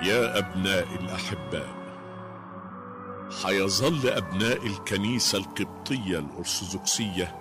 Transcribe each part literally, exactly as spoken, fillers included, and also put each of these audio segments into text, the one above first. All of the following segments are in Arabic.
يا أبناء الأحباء، حيظل أبناء الكنيسة القبطية الأرثوذكسية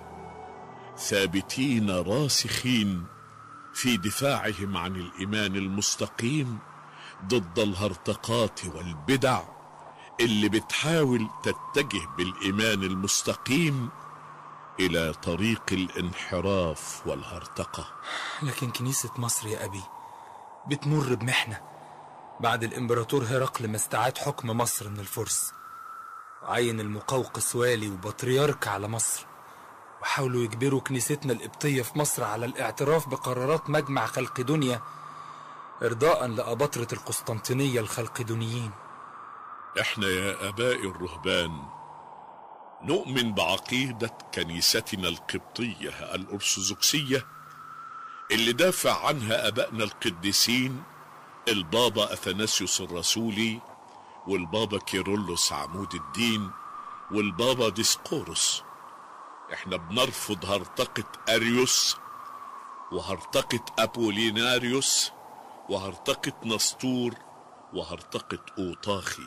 ثابتين راسخين في دفاعهم عن الإيمان المستقيم ضد الهرطقات والبدع اللي بتحاول تتجه بالإيمان المستقيم إلى طريق الانحراف والهرطقة. لكن كنيسة مصر يا أبي بتمر بمحنة بعد الإمبراطور هرقل ما استعاد حكم مصر من الفرس، وعين المقوقس والي وبطريرك على مصر، وحاولوا يجبروا كنيستنا القبطية في مصر على الاعتراف بقرارات مجمع خلقدونيا إرضاء لأباطرة القسطنطينية الخلقدونيين. احنا يا آباء الرهبان نؤمن بعقيدة كنيستنا القبطية الأرثوذكسية اللي دافع عنها آبائنا القديسين البابا أثناسيوس الرسولي والبابا كيرلس عمود الدين والبابا ديسقورس. احنا بنرفض هرطقة أريوس وهرطقة أبوليناريوس وهرطقة نسطور وهرطقة أوطاخي.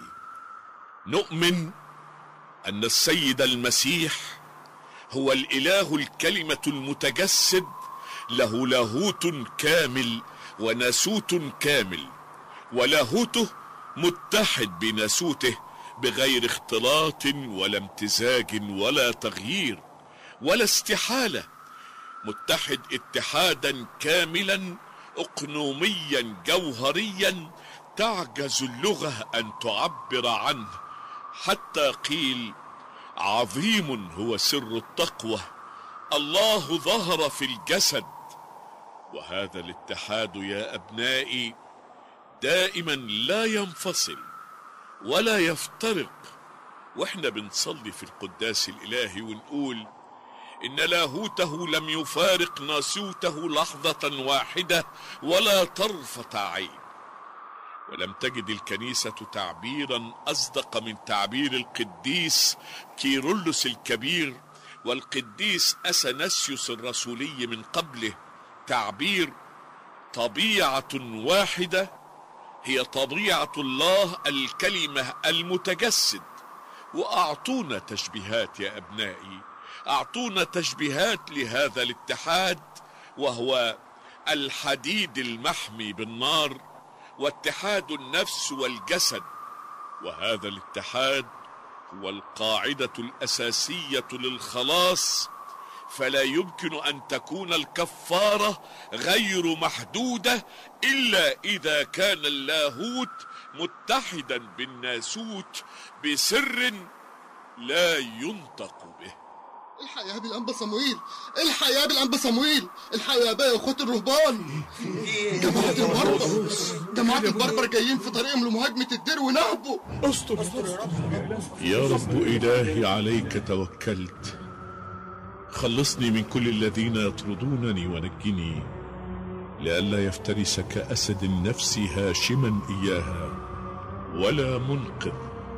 نؤمن أن السيد المسيح هو الإله الكلمة المتجسد، له لاهوت كامل وناسوت كامل، ولاهوته متحد بناسوته بغير اختلاط ولا امتزاج ولا تغيير ولا استحالة، متحد اتحادا كاملا اقنوميا جوهريا تعجز اللغة أن تعبر عنه، حتى قيل عظيم هو سر التقوى، الله ظهر في الجسد. وهذا الاتحاد يا أبنائي دائما لا ينفصل ولا يفترق. واحنا بنصلي في القداس الإلهي ونقول إن لاهوته لم يفارق ناسوته لحظة واحدة ولا طرفة عين. ولم تجد الكنيسة تعبيرا أصدق من تعبير القديس كيرلس الكبير والقديس أثناسيوس الرسولي من قبله، تعبير طبيعة واحدة هي طبيعة الله الكلمة المتجسد. وأعطونا تشبيهات يا أبنائي، أعطونا تشبيهات لهذا الاتحاد، وهو الحديد المحمي بالنار واتحاد النفس والجسد. وهذا الاتحاد هو القاعدة الأساسية للخلاص، فلا يمكن أن تكون الكفارة غير محدودة إلا إذا كان اللاهوت متحدا بالناسوت بسر لا ينطق به. الحياة بالأنبا صموئيل، الحياة بالأنبا صموئيل، الحياة بقى يا أخوات الرهبان. جماعة البربر جماعة البربر جايين في طريقهم لمهاجمة الدير ونهبوا. استر يا رب. يا رب إلهي عليك توكلت، خلصني من كل الذين يطردونني ونجني، لئلا يفترس كأسد النفس هاشما إياها ولا منقذ.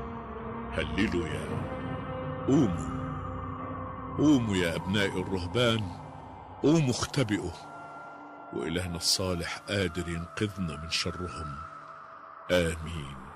هللويا. قوموا قوموا يا أبناء الرهبان، قوموا اختبئوا، وإلهنا الصالح قادر ينقذنا من شرهم. آمين.